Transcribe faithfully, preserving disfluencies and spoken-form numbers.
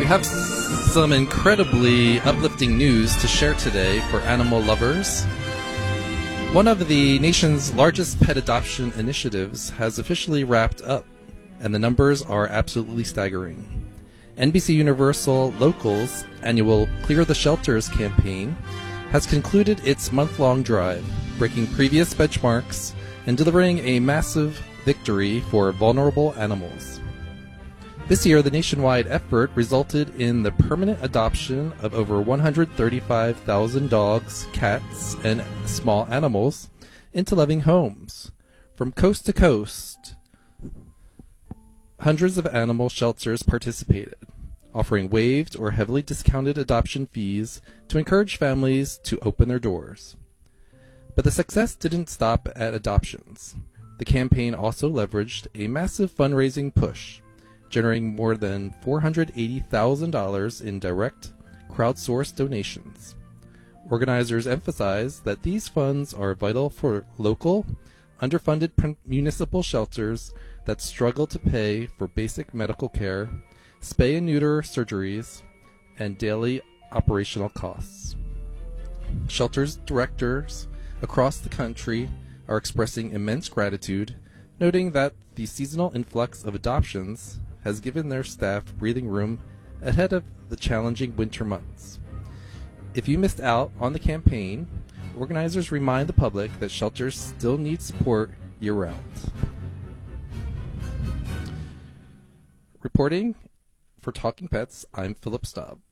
have some incredibly uplifting news to share today for animal lovers. One of the nation's largest pet adoption initiatives has officially wrapped up, and the numbers are absolutely staggering. N B C Universal Local's annual Clear the Shelters campaign has concluded its month-long drive, breaking previous benchmarks and delivering a massive victory for vulnerable animals. This year, the nationwide effort resulted in the permanent adoption of over one hundred thirty-five thousand dogs, cats, and small animals into loving homes. From coast to coast, hundreds of animal shelters participated, offering waived or heavily discounted adoption fees to encourage families to open their doors. But the success didn't stop at adoptions. The campaign also leveraged a massive fundraising push, generating more than four hundred eighty thousand dollars in direct, crowdsourced donations. Organizers emphasize that these funds are vital for local, underfunded municipal shelters that struggle to pay for basic medical care, spay and neuter surgeries, and daily operational costs. Shelters directors across the country are expressing immense gratitude, noting that the seasonal influx of adoptions has given their staff breathing room ahead of the challenging winter months. If you missed out on the campaign, organizers remind the public that shelters still need support year-round. Reporting for Talking Pets, I'm Philip Staub.